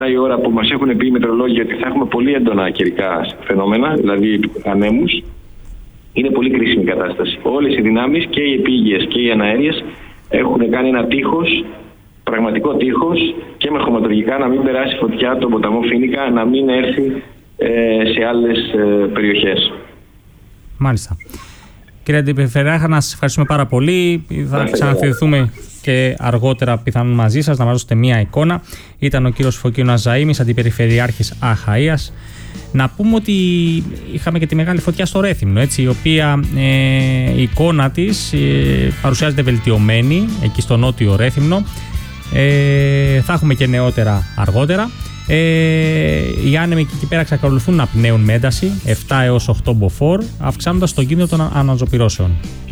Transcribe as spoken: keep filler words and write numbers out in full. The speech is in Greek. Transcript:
η ώρα που μας έχουν πει οι μετεωρολόγοι ότι θα έχουμε πολύ έντονα καιρικά φαινόμενα, δηλαδή ανέμους, είναι πολύ κρίσιμη κατάσταση. Όλες οι δυνάμεις, και οι επίγειες και οι αναέριες, έχουν κάνει ένα τείχος, πραγματικό τείχος, και με χωματουργικά, να μην περάσει φωτιά τον ποταμό Φοίνικα, να μην έρθει ε, σε άλλες ε, περιοχές. Μάλιστα. Κύριε Αντιπεριφερειάρχα, να σας ευχαριστούμε πάρα πολύ. Θα ξαναφερθούμε και αργότερα πιθανόν μαζί σας, να μας δώσετε μία εικόνα. Ήταν ο κύριος Φωκίωνας Ζαΐμης, Αντιπεριφερειάρχης Αχαΐας. Να πούμε ότι είχαμε και τη μεγάλη φωτιά στο Ρέθυμνο, έτσι, η οποία ε, η εικόνα της ε, παρουσιάζεται βελτιωμένη εκεί στο νότιο Ρέθυμνο. Ε, θα έχουμε και νεότερα αργότερα. Ε, οι άνεμοι εκεί πέρα εξακολουθούν να πνέουν με ένταση επτά έως οκτώ μποφόρ, αυξάνοντας τον κίνδυνο των αναζωπυρώσεων.